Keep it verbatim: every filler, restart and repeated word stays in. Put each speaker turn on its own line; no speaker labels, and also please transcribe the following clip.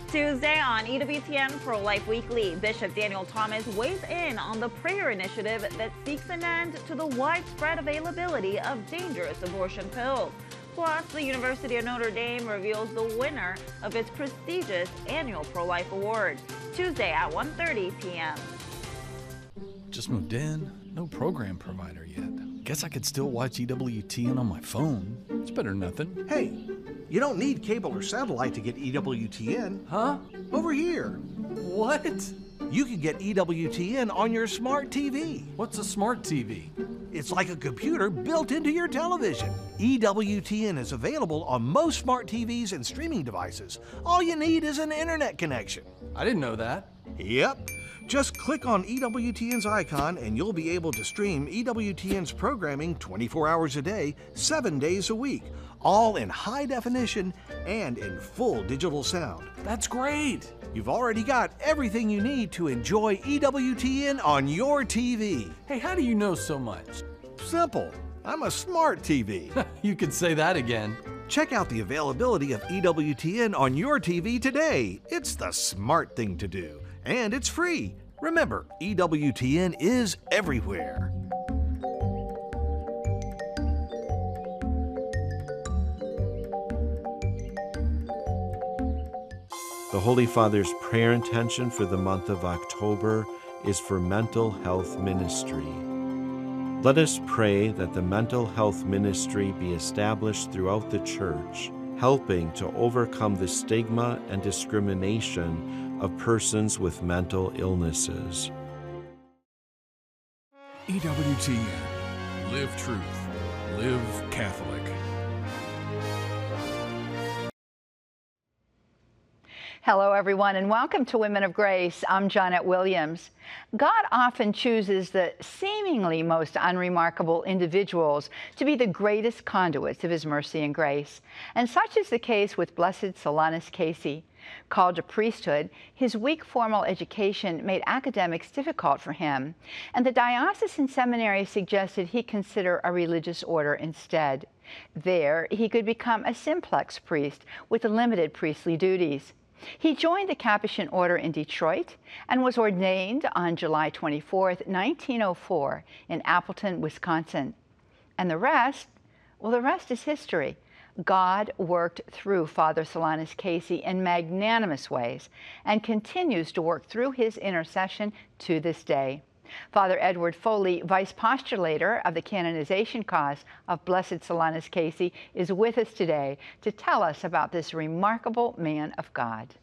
Tuesday on E W T N Pro-Life Weekly, Bishop Daniel Thomas weighs in on the prayer initiative that seeks an end to the widespread availability of dangerous abortion pills. Plus, the University of Notre Dame reveals the winner of its prestigious annual Pro-Life Award. Tuesday at one thirty p m
Just moved in, no program provider yet. Guess I could still watch E W T N on my phone. It's better than nothing.
Hey, you don't need cable or satellite to get E W T N.
Huh?
Over here.
What?
You can get E W T N on your smart T V.
What's a smart T V?
It's like a computer built into your television. E W T N is available on most smart T Vs and streaming devices. All you need is an internet connection.
I didn't know that.
Yep. Just click on E W T N's icon and you'll be able to stream E W T N's programming twenty-four hours a day, seven days a week, all in high definition and in full digital sound.
That's great.
You've already got everything you need to enjoy E W T N on your T V.
Hey, how do you know so much?
Simple. I'm a smart T V.
You could say that again.
Check out the availability of E W T N on your T V today. It's the smart thing to do. And it's free. Remember, E W T N is everywhere.
The Holy Father's prayer intention for the month of October is for mental health ministry. Let us pray that the mental health ministry be established throughout the Church, helping to overcome the stigma and discrimination of persons with mental illnesses.
E W T N. Live truth. Live Catholic.
Hello, everyone, and welcome to Women of Grace. I'm Janet Williams. God often chooses the seemingly most unremarkable individuals to be the greatest conduits of His mercy and grace. And such is the case with Blessed Solanus Casey. Called to priesthood, his weak formal education made academics difficult for him, and the diocesan seminary suggested he consider a religious order instead. There, he could become a simplex priest with limited priestly duties. He joined the Capuchin order in Detroit and was ordained on July twenty-fourth, nineteen oh four in Appleton, Wisconsin. And the rest, well, the rest is history. God worked through Father Solanus Casey in magnanimous ways and continues to work through his intercession to this day. Father Edward Foley, Vice Postulator of the canonization cause of Blessed Solanus Casey, is with us today to tell us about this remarkable man of God.